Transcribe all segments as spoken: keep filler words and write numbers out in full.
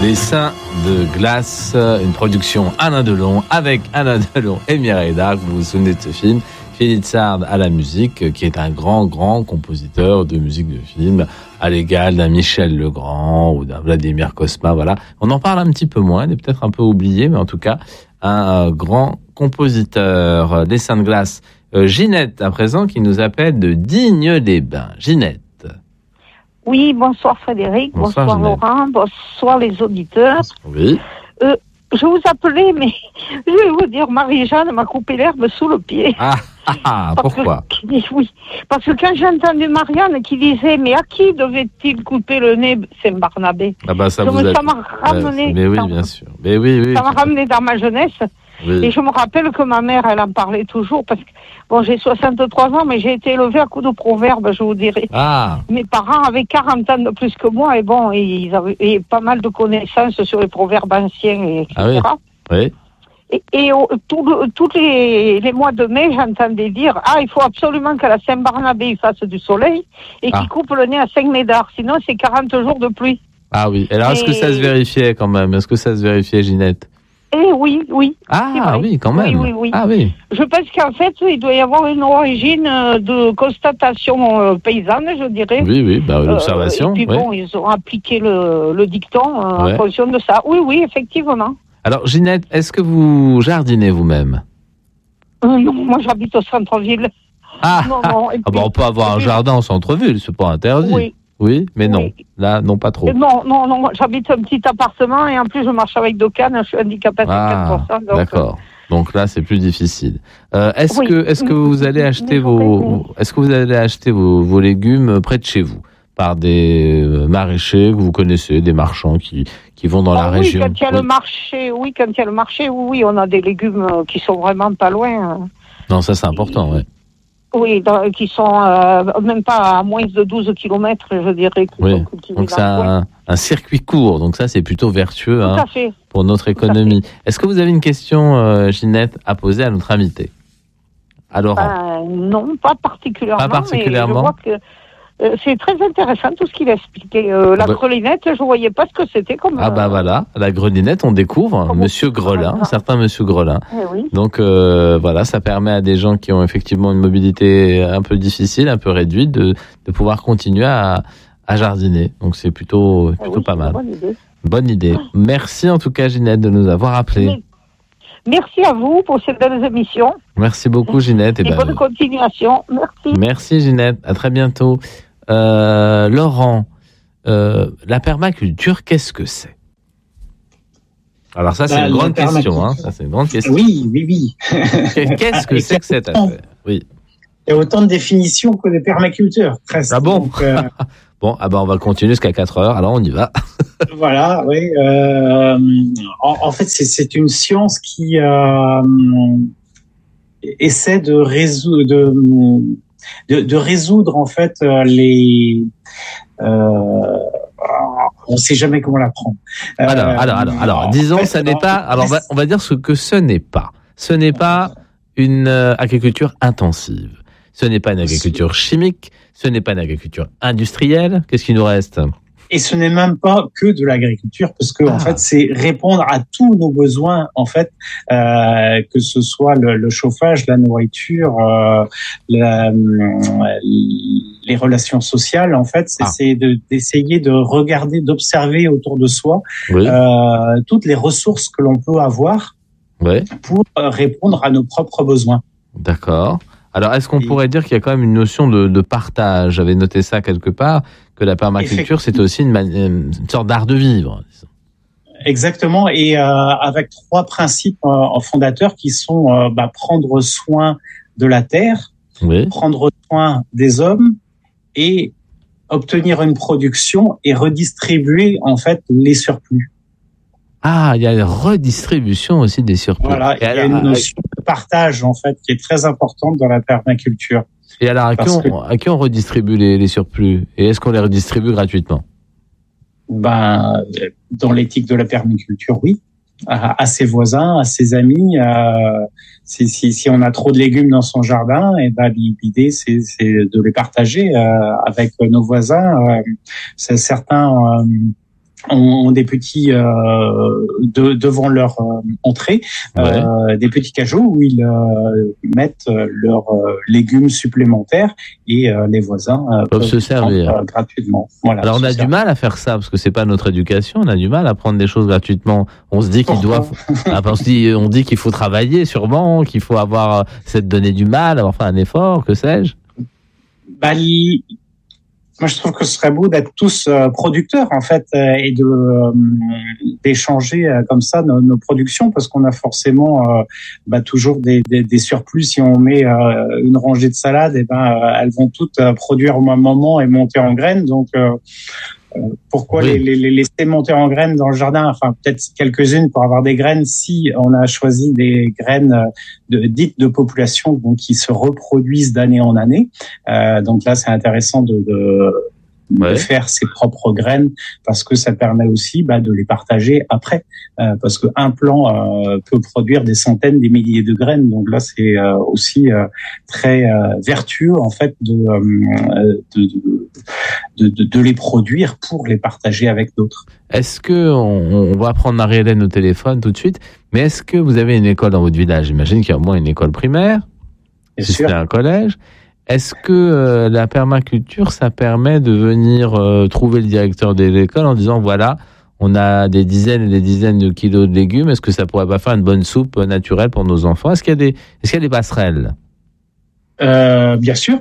Les Seins de glace, une production Alain Delon avec Alain Delon et Mireille Darc. Vous vous souvenez de ce film? Philippe Sard à la musique, qui est un grand, grand compositeur de musique de film, à l'égal d'un Michel Legrand ou d'un Vladimir Cosma, voilà. On en parle un petit peu moins, il est peut-être un peu oublié, mais en tout cas, un grand compositeur. Les Seins de glace. Euh, Ginette, à présent, qui nous appelle de Digne-les-Bains. Ginette. Oui, bonsoir Frédéric, bonsoir, bonsoir Laurent, bonsoir les auditeurs. Oui. Euh, je vous appelais, mais je vais vous dire, Marie-Jeanne m'a coupé l'herbe sous le pied. Ah, ah, ah pourquoi que, Oui, parce que quand j'ai entendu Marianne qui disait, mais à qui devait-il couper le nez Saint-Barnabé? Ah bah ça, je vous me, a... ça m'a ramené. Mais oui, bien sûr. Mais oui, oui. Ça m'a ramené dans ma jeunesse. Oui. Et je me rappelle que ma mère, elle en parlait toujours, parce que, bon, j'ai soixante-trois ans, mais j'ai été élevée à coups de proverbes, je vous dirais. Ah. Mes parents avaient quarante ans de plus que moi, et bon, ils avaient et pas mal de connaissances sur les proverbes anciens, et cetera. Ah oui. Oui. Et, et au, tout le, tous les, les mois de mai, j'entendais dire, ah, il faut absolument que la Saint-Barnabé il fasse du soleil, et ah. qu'il coupe le nez à Saint-Médard, sinon c'est quarante jours de pluie. Ah oui. Alors, et... est-ce que ça se vérifiait quand même? Est-ce que ça se vérifiait, Ginette? Eh oui, oui. Ah oui, quand même. Oui, oui, oui. Ah oui. Je pense qu'en fait, il doit y avoir une origine de constatation euh, paysanne, je dirais. Oui, oui, bah, l'observation. Euh, et puis ouais. bon, ils ont appliqué le, le dicton euh, ouais. en fonction de ça. Oui, oui, effectivement. Alors, Ginette, est-ce que vous jardinez vous-même? euh, Non, moi j'habite au centre-ville. Ah, non, non. ah bah, on peut avoir un jardin au centre-ville, c'est pas interdit. Oui. Oui, mais non. Oui. Là, non, pas trop. Non, non, non. J'habite un petit appartement et en plus, je marche avec deux cannes. Je suis handicapée à cinquante pour cent. Ah, d'accord. Donc là, c'est plus difficile. Euh, est-ce oui. que, est-ce que vous allez acheter vos, est-ce que vous allez acheter vos, vos légumes près de chez vous par des maraîchers que vous connaissez, des marchands qui, qui vont dans ah, la oui, région? Quand il y a oui. le marché, oui, quand il y a le marché, oui, oui, on a des légumes qui sont vraiment pas loin. Non, ça c'est important, oui. Oui, dans, qui sont euh, même pas à moins de douze kilomètres, je dirais. Qui oui. sont cultivés donc c'est un, un circuit court, donc ça c'est plutôt vertueux hein, pour notre économie. Est-ce que vous avez une question, euh, Ginette, à poser à notre invité, à Laurent? euh, Non, pas particulièrement. Pas particulièrement. Mais je vois que euh, c'est très intéressant tout ce qu'il a expliqué. Euh, la bah, grelinette, je ne voyais pas ce que c'était comme... Ah bah euh, voilà, la grelinette, on découvre comme Monsieur Grelin, un certain Monsieur Grelin. Eh oui. Donc euh, voilà, ça permet à des gens qui ont effectivement une mobilité un peu difficile, un peu réduite, de, de pouvoir continuer à, à jardiner. Donc c'est plutôt, eh plutôt oui, pas mal. Bonne idée. Bonne idée. Merci en tout cas, Ginette, de nous avoir appelés. Merci à vous pour ces belles émissions. Merci beaucoup, Ginette. Et, et ben, bonne continuation. Merci. Merci, Ginette. À très bientôt. Euh, Laurent, euh, la permaculture, qu'est-ce que c'est? Alors ça, c'est bah, une grande question. Hein. Ça, c'est une grande question. Oui, oui, oui. Qu'est-ce que c'est que cette affaire? Oui. Il y a autant de définitions que de permaculteurs, presque. Ah bon? Donc, euh... Bon, ah ben on va continuer jusqu'à quatre heures. Alors on y va. Voilà, oui. Euh, en, en fait, c'est, c'est une science qui euh, essaie de résoudre, de, de, de résoudre en fait les. Euh, on ne sait jamais comment la prendre. Euh, alors, alors, alors, alors, disons, en fait, ça n'est pas. Alors, on va, on va dire ce que ce n'est pas. Ce n'est pas une euh, agriculture intensive. Ce n'est pas une agriculture chimique. Ce n'est pas une agriculture industrielle. Qu'est-ce qu'il nous reste? Et ce n'est même pas que de l'agriculture, parce que ah. en fait, c'est répondre à tous nos besoins, en fait, euh, que ce soit le, le chauffage, la nourriture, euh, la, les relations sociales. En fait, c'est, ah. c'est de, d'essayer de regarder, d'observer autour de soi oui. euh, toutes les ressources que l'on peut avoir oui. pour répondre à nos propres besoins. D'accord. Alors, est-ce qu'on Et... pourrait dire qu'il y a quand même une notion de, de partage? J'avais noté ça quelque part, que la permaculture, c'est aussi une, man... une sorte d'art de vivre. Exactement, et euh, avec trois principes euh, fondateurs qui sont euh, bah, prendre soin de la terre, oui. prendre soin des hommes et obtenir une production et redistribuer en fait les surplus. Ah, il y a une redistribution aussi des surplus. Voilà, il y a une notion de partage en fait qui est très importante dans la permaculture. Et alors, à qui, on, que, à qui on redistribue les, les surplus? Et est-ce qu'on les redistribue gratuitement? Ben, dans l'éthique de la permaculture, oui. À, à ses voisins, à ses amis. À, si, si, si on a trop de légumes dans son jardin, et ben l'idée c'est, c'est de les partager euh, avec nos voisins. Euh, c'est certains. Euh, ont des petits euh, de, devant leur euh, entrée, ouais. euh, des petits cajots où ils euh, mettent leurs euh, légumes supplémentaires et euh, les voisins euh, peuvent, peuvent se servir euh, gratuitement. Voilà, alors on a du mal à faire ça parce que c'est pas notre éducation, on a du mal à prendre des choses gratuitement. On se dit qu'ils doivent, ah, on, se dit, on dit qu'il faut travailler sûrement, qu'il faut avoir, c'est de donner du mal, avoir fait un effort, que sais-je. Bah, li... Moi, je trouve que ce serait beau d'être tous euh, producteurs, en fait, euh, et de euh, d'échanger euh, comme ça nos, nos productions, parce qu'on a forcément euh, bah, toujours des, des, des surplus. Si on met euh, une rangée de salades, et ben euh, elles vont toutes euh, produire au même moment et monter en graines. Donc, euh, pourquoi oui. les, les laisser monter en graines dans le jardin? Enfin, peut-être quelques-unes pour avoir des graines si on a choisi des graines de, dites de population, donc qui se reproduisent d'année en année. Euh, donc là, c'est intéressant de, de, ouais. de faire ses propres graines parce que ça permet aussi bah, de les partager après. Euh, parce que un plant euh, peut produire des centaines, des milliers de graines. Donc là, c'est euh, aussi euh, très euh, vertueux en fait de, euh, de, de, de, de les produire pour les partager avec d'autres. Est-ce que on, on va prendre Marie-Hélène au téléphone tout de suite, mais est-ce que vous avez une école dans votre village? J'imagine qu'il y a au moins une école primaire, si c'est un collège. Est-ce que euh, la permaculture, ça permet de venir euh, trouver le directeur de l'école en disant voilà, on a des dizaines et des dizaines de kilos de légumes, est-ce que ça pourrait pas faire une bonne soupe naturelle pour nos enfants? Est-ce qu'il y a des, est-ce qu'il y a des passerelles? Euh, bien sûr.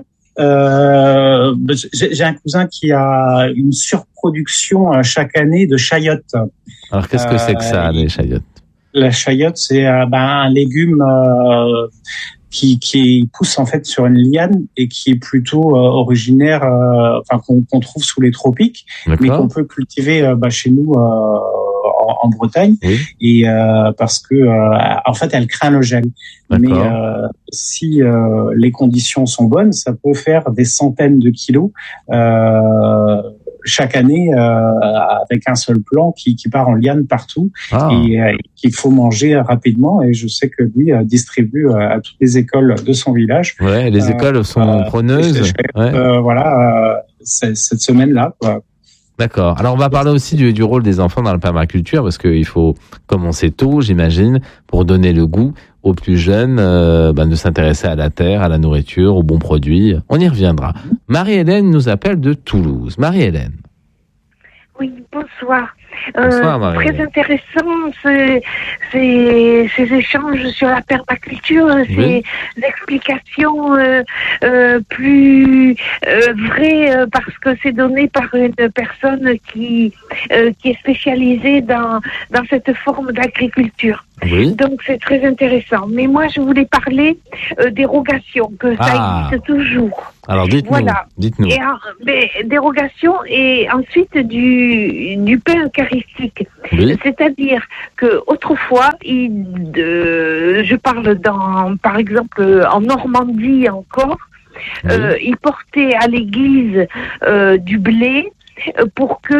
Euh, j'ai, j'ai un cousin qui a une surproduction chaque année de chayotes. Alors qu'est-ce que euh, c'est que ça, les chayotes? La chayote, c'est euh, ben, un légume euh, qui, qui pousse en fait sur une liane et qui est plutôt euh, originaire, euh, enfin qu'on, qu'on trouve sous les tropiques, D'accord. mais qu'on peut cultiver euh, bah, chez nous euh, en, en Bretagne, oui. et euh, parce que euh, en fait elle craint le gel. D'accord. Mais euh, si euh, les conditions sont bonnes, ça peut faire des centaines de kilos euh, chaque année euh, avec un seul plant qui, qui part en liane partout ah. et euh, qu'il faut manger rapidement. Et je sais que lui euh, distribue euh, à toutes les écoles de son village. Ouais, les écoles euh, sont euh, preneuses. Ouais. Euh, voilà, euh, cette semaine-là, quoi. D'accord. Alors, on va parler aussi du, du rôle des enfants dans la permaculture, parce qu'il faut commencer tôt, j'imagine, pour donner le goût aux plus jeunes euh, ben, de s'intéresser à la terre, à la nourriture, aux bons produits. On y reviendra. Marie-Hélène nous appelle de Toulouse. Marie-Hélène. Oui, bonsoir. Bonsoir euh, très intéressant ces, ces, ces échanges sur la permaculture, oui. ces explications euh, euh, plus euh, vraies euh, parce que c'est donné par une personne qui euh, qui est spécialisée dans dans cette forme d'agriculture. Oui. Donc c'est très intéressant. Mais moi je voulais parler euh, dérogation, que ça ah. existe toujours. Alors dites-nous. Voilà. Dites-nous. Et, mais, dérogation et ensuite du du pain eucharistique. Oui. C'est-à-dire que autrefois, il, euh, je parle dans, par exemple, en Normandie encore, oui. euh, ils portaient à l'église euh, du blé pour que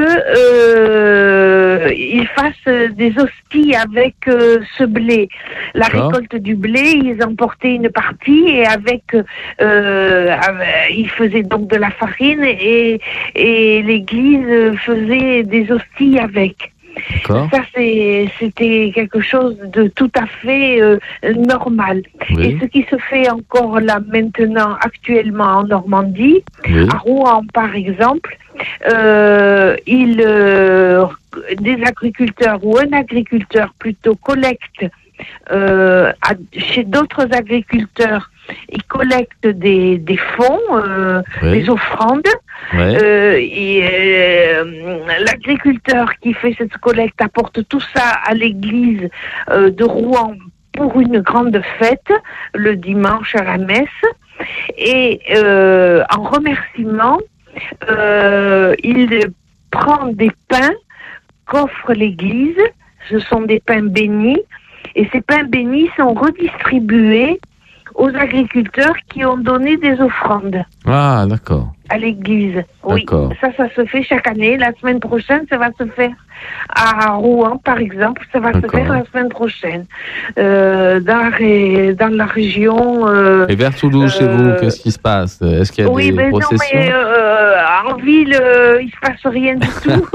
euh, ils fassent des hosties avec euh, ce blé. La D'accord. récolte du blé, ils emportaient une partie et avec, euh, avec ils faisaient donc de la farine et, et l'église faisait des hosties avec. D'accord. Ça, c'est, c'était quelque chose de tout à fait euh, normal. Oui. Et ce qui se fait encore là maintenant, actuellement en Normandie, oui. à Rouen par exemple, euh, il, euh, des agriculteurs ou un agriculteur plutôt collecte euh, à, chez d'autres agriculteurs. Ils collectent des, des fonds, euh, oui. des offrandes. Oui. Euh, et euh, l'agriculteur qui fait cette collecte apporte tout ça à l'église euh, de Rouen pour une grande fête, le dimanche à la messe. Et euh, en remerciement, euh, il prend des pains qu'offre l'église. Ce sont des pains bénis. Et ces pains bénis sont redistribués aux agriculteurs qui ont donné des offrandes. Ah, d'accord. à l'église. D'accord. Oui, ça, ça se fait chaque année. La semaine prochaine, ça va se faire à Rouen, par exemple. Ça va D'accord. se faire la semaine prochaine. Euh, dans, la ré... dans la région... Euh, Et vers Toulouse, euh, chez vous, qu'est-ce qui se passe? Est-ce qu'il y a oui, des mais processions? Oui, mais euh, en ville, euh, il ne se passe rien du tout.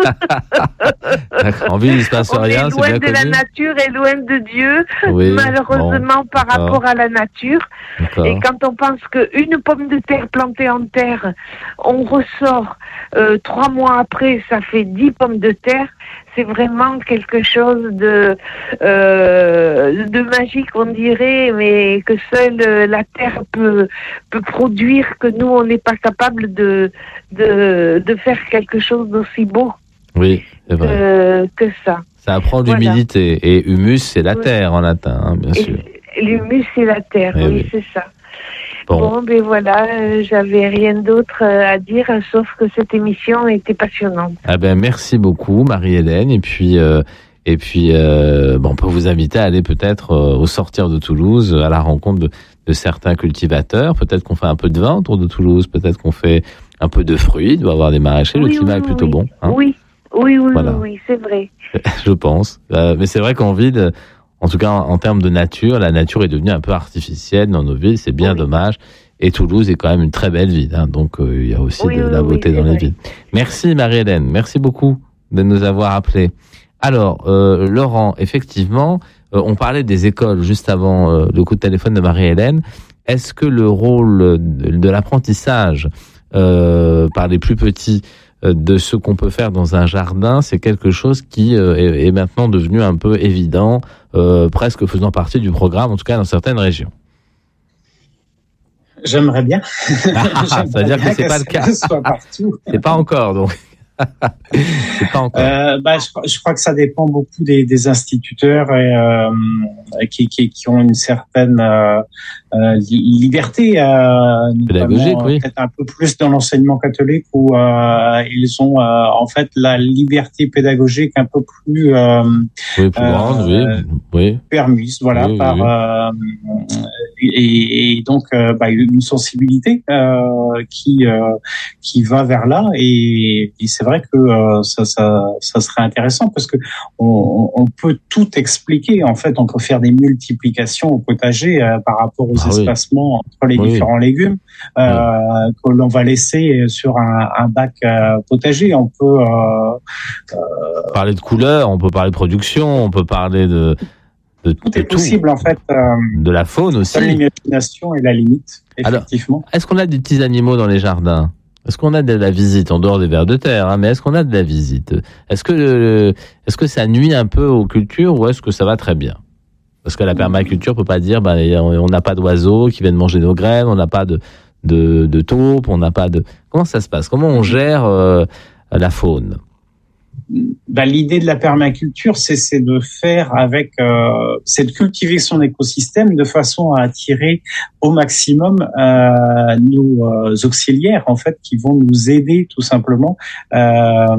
En ville, il ne se passe On rien, est c'est bien loin de connu. la nature et loin de Dieu, oui, malheureusement, bon, par rapport à la nature. D'accord. Et quand on pense qu'une pomme de terre plantée en terre, on ressort euh, trois mois après, ça fait dix pommes de terre, c'est vraiment quelque chose de, euh, de magique, on dirait, mais que seule euh, la terre peut, peut produire, que nous, on n'est pas capable de, de, de faire quelque chose d'aussi beau. Oui, c'est vrai. Euh, que ça. Ça apprend Voilà. l'humidité. Et humus, c'est la oui. terre en latin, hein, bien Et sûr. L'humus, c'est la terre, oui, oui, oui, c'est ça. Bon, bon ben voilà, euh, j'avais rien d'autre à dire, sauf que cette émission était passionnante. Ah ben, merci beaucoup, Marie-Hélène. Et puis, euh, et puis euh, bon, on peut vous inviter à aller peut-être euh, au sortir de Toulouse, à la rencontre de, de certains cultivateurs. Peut-être qu'on fait un peu de vin autour de Toulouse, peut-être qu'on fait un peu de fruits, il doit y avoir des maraîchers, oui, le climat oui, est plutôt oui. bon. Hein. Oui, oui, oui, Voilà. oui, oui, c'est vrai. Je pense. Euh, mais c'est vrai qu'en ville, en tout cas en, en termes de nature, la nature est devenue un peu artificielle dans nos villes, c'est bien oui. dommage. Et Toulouse est quand même une très belle ville, hein, donc euh, il y a aussi oui, de oui, la beauté oui, dans vrai. les villes. Merci Marie-Hélène, merci beaucoup de nous avoir appelés. Alors, euh, Laurent, effectivement, euh, on parlait des écoles juste avant euh, le coup de téléphone de Marie-Hélène. Est-ce que le rôle de, de l'apprentissage euh, par les plus petits euh, de ce qu'on peut faire dans un jardin, c'est quelque chose qui euh, est, est maintenant devenu un peu évident, euh, presque faisant partie du programme, en tout cas dans certaines régions? J'aimerais bien. Ah, ça veut dire que c'est pas le cas. Que ce soit partout. C'est pas encore, donc. C'est pas encore. Euh, bah, je, je crois que ça dépend beaucoup des, des instituteurs et, euh, qui, qui, qui ont une certaine euh, euh, liberté, euh, pédagogique, oui. Peut-être un peu plus dans l'enseignement catholique où euh, ils ont euh, en fait la liberté pédagogique un peu plus, euh, oui, plus grande, euh, oui, oui, permise, voilà, oui, par oui. Euh, et, et donc euh, bah, une sensibilité euh, qui euh, qui va vers là et, et c'est vrai que euh, ça, ça ça serait intéressant parce que on, on peut tout expliquer en fait, on peut faire des multiplications au potager euh, par rapport aux ah, espacements oui. entre les oui. différents légumes euh, oui. que l'on va laisser sur un, un bac euh, potager. On peut euh, euh, parler de couleurs, on peut parler de production, on peut parler de De, tout de est possible tout. en fait. Euh, de la faune aussi. L'imagination est la limite, effectivement. Alors, est-ce qu'on a des petits animaux dans les jardins? Est-ce qu'on a de la visite en dehors des vers de terre, hein, mais est-ce qu'on a de la visite? Est-ce que le, est-ce que ça nuit un peu aux cultures ou est-ce que ça va très bien? Parce que la permaculture peut pas dire, ben, on n'a pas d'oiseaux qui viennent manger nos graines, on n'a pas de de, de taupes, on n'a pas de. Comment ça se passe? Comment on gère euh, la faune? Ben, l'idée de la permaculture, c'est, c'est de faire avec, euh, c'est de cultiver son écosystème de façon à attirer au maximum euh, nos euh, auxiliaires en fait, qui vont nous aider tout simplement euh,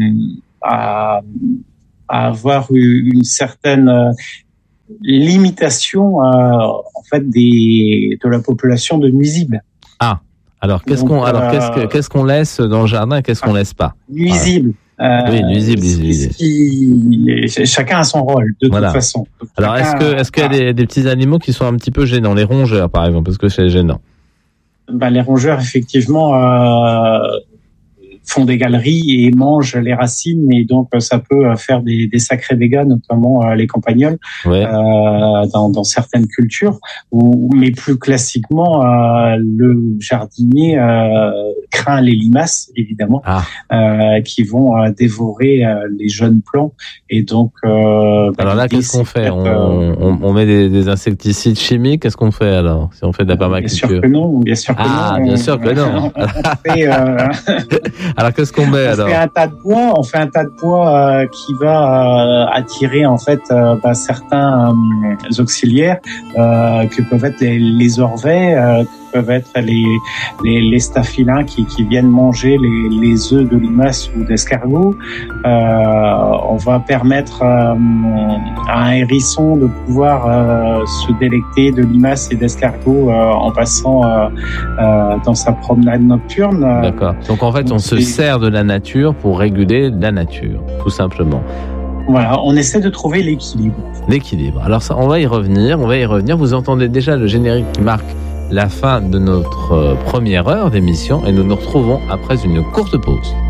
à, à avoir une certaine euh, limitation euh, en fait des de la population de nuisibles. Ah, alors qu'est-ce Donc, qu'on, alors euh, qu'est-ce que, qu'est-ce qu'on laisse dans le jardin et qu'est-ce qu'on laisse pas? Nuisibles. Euh, oui, nuisible, nuisible. Qui, chacun a son rôle, de voilà. toute façon. Alors, chacun est-ce que, est-ce qu'il y a des, des petits animaux qui sont un petit peu gênants? Les rongeurs, par exemple, est-ce que c'est gênant? Ben, les rongeurs, effectivement, euh, font des galeries et mangent les racines et donc ça peut faire des, des sacrés dégâts, notamment euh, les campagnols, ouais. euh, dans, dans certaines cultures. Ou, mais plus classiquement, euh, le jardinier euh, craint les limaces, évidemment, ah. euh, qui vont euh, dévorer euh, les jeunes plants. Et donc, euh, alors là, qu'est-ce qu'on fait? on, on, on met des, des insecticides chimiques. Qu'est-ce qu'on fait alors si on fait de la permaculture? Bien sûr que non. Bien sûr que ah, non. bien sûr que non. On fait, euh, alors qu'est-ce qu'on met on alors? fait un tas de bois. On fait un tas de bois euh, qui va euh, attirer en fait euh, bah, certains euh, auxiliaires euh, que peuvent être les, les orvets. Euh, peuvent être les les, les staphylins qui, qui viennent manger les, les œufs de limaces ou d'escargots. Euh, on va permettre euh, à un hérisson de pouvoir euh, se délecter de limaces et d'escargots euh, en passant euh, euh, dans sa promenade nocturne. D'accord. Donc en fait, on se sert de la nature pour réguler la nature, tout simplement. Voilà, on essaie de trouver l'équilibre. L'équilibre. Alors ça, on va y revenir, on va y revenir. Vous entendez déjà le générique qui marque la fin de notre première heure d'émission et nous nous retrouvons après une courte pause.